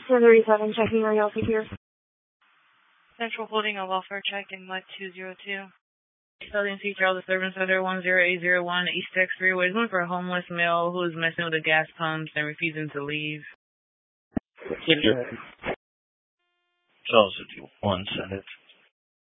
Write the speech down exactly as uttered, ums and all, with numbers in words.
ten thirty-seven, checking on y'all here. Central holding a welfare check in Mud two zero two. Southern Sea Trail Disturbance Center one zero eight zero one, East Tex Freeway. Looking for a homeless male who is messing with the gas pumps and refusing to leave. Charles fifty-one, send it.